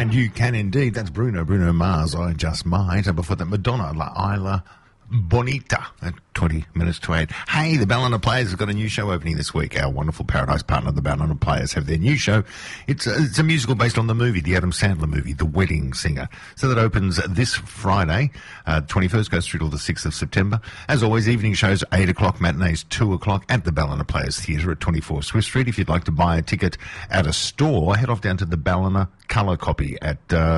And you can indeed. That's Bruno Mars, I Just Might. And before that, Madonna, La Isla Bonita at 20 minutes to 8. Hey, the Ballina Players have got a new show opening this week. Our wonderful Paradise partner, the Ballina Players, have their new show. It's a musical based on the movie, the Adam Sandler movie, The Wedding Singer. So that opens this Friday, 21st, goes through till the 6th of September. As always, evening shows 8 o'clock, matinees 2 o'clock at the Ballina Players Theatre at 24 Swiss Street. If you'd like to buy a ticket at a store, head off down to the Ballina Colour Copy at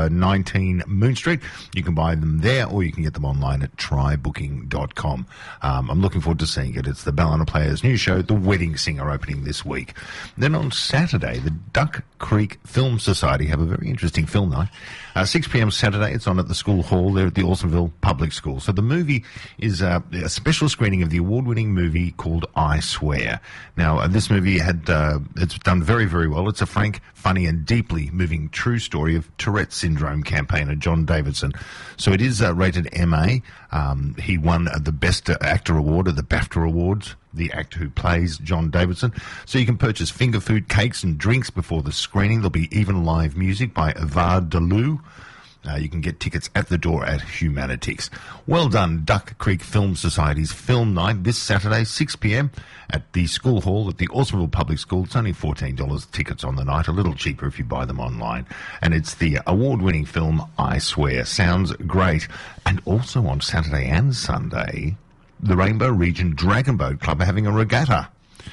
19 Moon Street. You can buy them there, or you can get them online at trybooking.com. I'm looking forward to seeing it. It's the Ballina Players' new show, The Wedding Singer, opening this week. Then on Saturday, the Duck Creek Film Society have a very interesting film night. 6 p.m. Saturday, it's on at the school hall there at the Alstonville Public School. So the movie is a special screening of the award-winning movie called I Swear. Now, this movie it's done very, very well. It's a frank, funny and deeply moving true story of Tourette's syndrome campaigner John Davidson. So it is rated MA. He won the Best Actor Award at the BAFTA Awards, the actor who plays John Davidson. So you can purchase finger food, cakes and drinks before the screening. There'll be even live music by Avad Dalou. You can get tickets at the door at Humanitix. Well done, Duck Creek Film Society's film night this Saturday, 6 p.m. at the school hall at the Alstonville Public School. It's only $14 tickets on the night, a little cheaper if you buy them online. And it's the award-winning film I Swear. Sounds great. And also on Saturday and Sunday, the Rainbow Region Dragon Boat Club are having a regatta.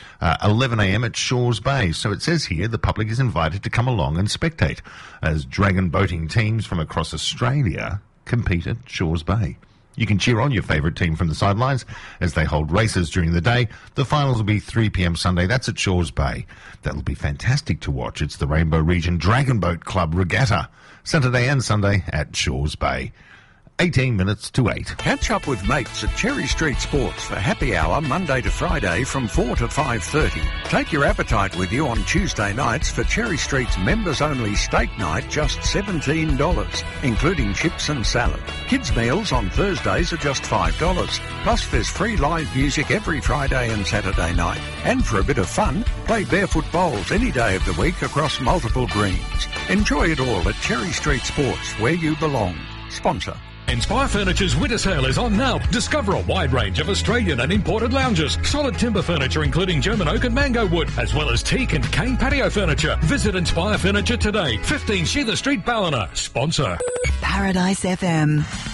11 a.m. at Shores Bay. So it says here the public is invited to come along and spectate as dragon boating teams from across Australia compete at Shores Bay. You can cheer on your favourite team from the sidelines as they hold races during the day. The finals will be 3 p.m. Sunday. That's at Shores Bay. That'll be fantastic to watch. It's the Rainbow Region Dragon Boat Club Regatta, Saturday and Sunday at Shores Bay. 18 minutes to 8. Catch up with mates at Cherry Street Sports for happy hour Monday to Friday from 4 to 5:30. Take your appetite with you on Tuesday nights for Cherry Street's members-only steak night, just $17, including chips and salad. Kids' meals on Thursdays are just $5. Plus there's free live music every Friday and Saturday night. And for a bit of fun, play barefoot bowls any day of the week across multiple greens. Enjoy it all at Cherry Street Sports, where you belong. Sponsor. Inspire Furniture's winter sale is on now. Discover a wide range of Australian and imported lounges, solid timber furniture including German oak and mango wood, as well as teak and cane patio furniture. Visit Inspire Furniture today, 15 Sheather Street, Ballina. Sponsor. Paradise FM.